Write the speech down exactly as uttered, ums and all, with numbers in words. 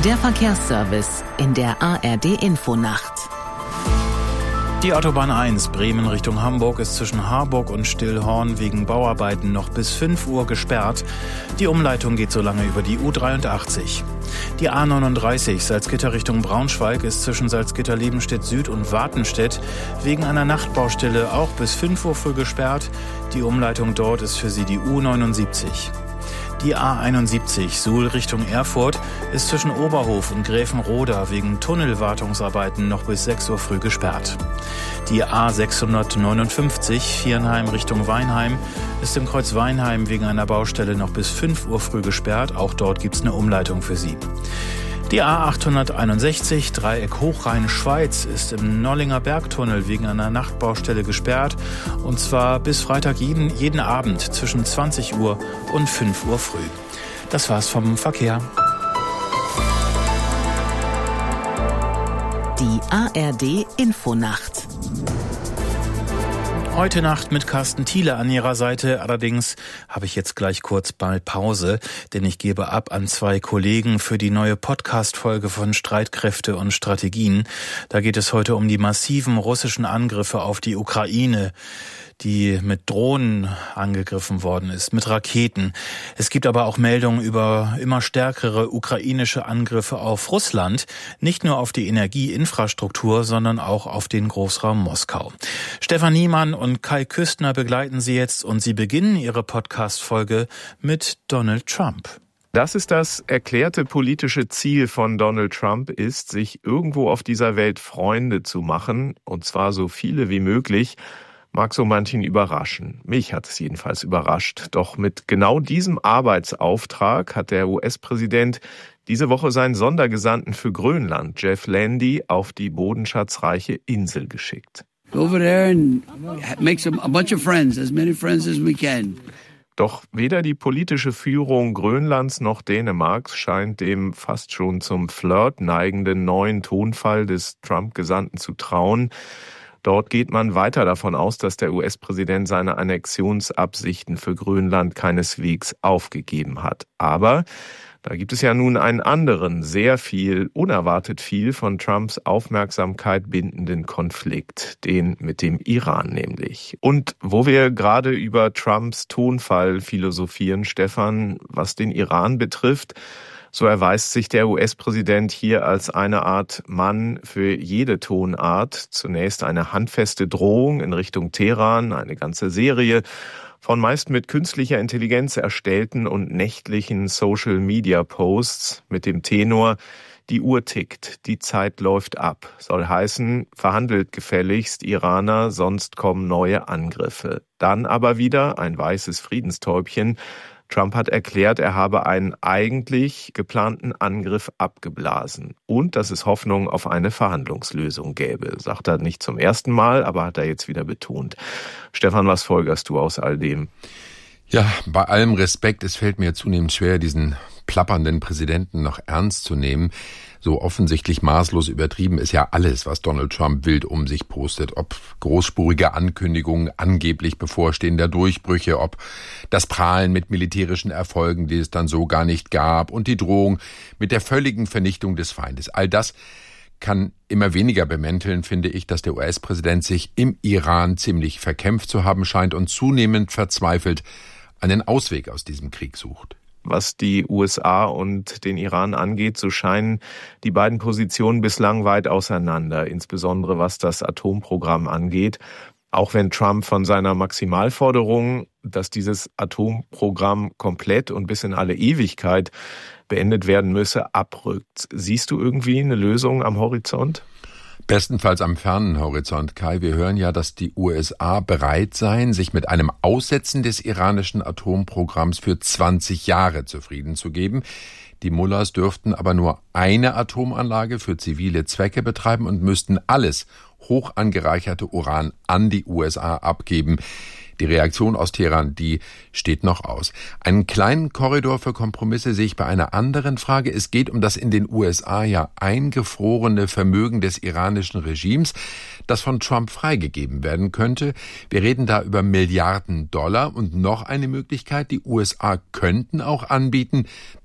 Der Verkehrsservice in der A R D-Infonacht. Die Autobahn eins Bremen Richtung Hamburg ist zwischen Harburg und Stillhorn wegen Bauarbeiten noch bis fünf Uhr gesperrt. Die Umleitung geht so lange über die U dreiundachtzig. Die A neununddreißig Salzgitter Richtung Braunschweig ist zwischen Salzgitter-Lebenstedt Süd und Watenstedt wegen einer Nachtbaustelle auch bis fünf Uhr früh gesperrt. Die Umleitung dort ist für Sie die U neunundsiebzig. Die A einundsiebzig Suhl Richtung Erfurt ist zwischen Oberhof und Gräfenroda wegen Tunnelwartungsarbeiten noch bis sechs Uhr früh gesperrt. Die A sechshundertneunundfünfzig Viernheim Richtung Weinheim ist im Kreuz Weinheim wegen einer Baustelle noch bis fünf Uhr früh gesperrt. Auch dort gibt es eine Umleitung für Sie. Die A achthunderteinundsechzig Dreieck Hochrhein-Schweiz ist im Nollinger Bergtunnel wegen einer Nachtbaustelle gesperrt. Und zwar bis Freitag jeden, jeden Abend zwischen zwanzig Uhr und fünf Uhr früh. Das war's vom Verkehr. Die A R D-Infonacht. Heute Nacht mit Carsten Thiele an Ihrer Seite. Allerdings habe ich jetzt gleich kurz mal Pause, denn ich gebe ab an zwei Kollegen für die neue Podcast-Folge von Streitkräfte und Strategien. Da geht es heute um die massiven russischen Angriffe auf die Ukraine, die mit Drohnen angegriffen worden ist, mit Raketen. Es gibt aber auch Meldungen über immer stärkere ukrainische Angriffe auf Russland, nicht nur auf die Energieinfrastruktur, sondern auch auf den Großraum Moskau. Stefan Niemann und Kai Küstner begleiten Sie jetzt und Sie beginnen Ihre Podcast-Folge mit Donald Trump. Das ist das erklärte politische Ziel von Donald Trump, ist, sich irgendwo auf dieser Welt Freunde zu machen, und zwar so viele wie möglich. Mag so manchen überraschen. Mich hat es jedenfalls überrascht. Doch mit genau diesem Arbeitsauftrag hat der U S-Präsident diese Woche seinen Sondergesandten für Grönland, Jeff Landy, auf die bodenschatzreiche Insel geschickt. Over there and make some, a bunch of friends, as many friends as we can. Doch weder die politische Führung Grönlands noch Dänemarks scheint dem fast schon zum Flirt neigenden neuen Tonfall des Trump-Gesandten zu trauen. Dort geht man weiter davon aus, dass der U S-Präsident seine Annexionsabsichten für Grönland keineswegs aufgegeben hat. Aber da gibt es ja nun einen anderen, sehr viel, unerwartet viel von Trumps Aufmerksamkeit bindenden Konflikt, den mit dem Iran nämlich. Und wo wir gerade über Trumps Tonfall philosophieren, Stefan, was den Iran betrifft, so erweist sich der U S-Präsident hier als eine Art Mann für jede Tonart. Zunächst eine handfeste Drohung in Richtung Teheran, eine ganze Serie von meist mit künstlicher Intelligenz erstellten und nächtlichen Social-Media-Posts mit dem Tenor: Die Uhr tickt, die Zeit läuft ab. Soll heißen, verhandelt gefälligst, Iraner, sonst kommen neue Angriffe. Dann aber wieder ein weißes Friedenstäubchen. Trump hat erklärt, er habe einen eigentlich geplanten Angriff abgeblasen und dass es Hoffnung auf eine Verhandlungslösung gäbe. Sagt er nicht zum ersten Mal, aber hat er jetzt wieder betont. Stefan, was folgerst du aus all dem? Ja, bei allem Respekt, es fällt mir zunehmend schwer, diesen plappernden Präsidenten noch ernst zu nehmen. So offensichtlich maßlos übertrieben ist ja alles, was Donald Trump wild um sich postet. Ob großspurige Ankündigungen angeblich bevorstehender Durchbrüche, ob das Prahlen mit militärischen Erfolgen, die es dann so gar nicht gab, und die Drohung mit der völligen Vernichtung des Feindes. All das kann immer weniger bemänteln, finde ich, dass der U S-Präsident sich im Iran ziemlich verkämpft zu haben scheint und zunehmend verzweifelt einen Ausweg aus diesem Krieg sucht. Was die U S A und den Iran angeht, so scheinen die beiden Positionen bislang weit auseinander, insbesondere was das Atomprogramm angeht. Auch wenn Trump von seiner Maximalforderung, dass dieses Atomprogramm komplett und bis in alle Ewigkeit beendet werden müsse, abrückt. Siehst du irgendwie eine Lösung am Horizont? Bestenfalls am fernen Horizont, Kai. Wir hören ja, dass die U S A bereit seien, sich mit einem Aussetzen des iranischen Atomprogramms für zwanzig Jahre zufrieden zu geben. Die Mullahs dürften aber nur eine Atomanlage für zivile Zwecke betreiben und müssten alles hoch angereicherte Uran an die U S A abgeben. Die Reaktion aus Teheran, die steht noch aus. Einen kleinen Korridor für Kompromisse sehe ich bei einer anderen Frage. Es geht um das in den U S A ja eingefrorene Vermögen des iranischen Regimes, das von Trump freigegeben werden könnte. Wir reden da über Milliarden Dollar und noch eine Möglichkeit, die U S A könnten auch anbieten,